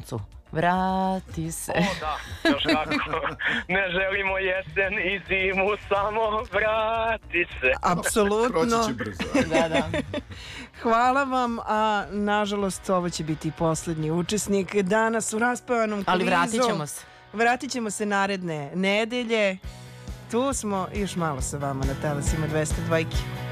suncu. Vrati se. O da, još kako. Ne želimo jesen i zimu, samo vrati se. Apsolutno. Proći će brzo. Da. Hvala vam, a nažalost ovo će biti poslednji učesnik danas u raspevanom kvizu. Ali vratit ćemo se. Vratit ćemo se naredne nedelje. Tu smo još malo sa vama na talasima 202.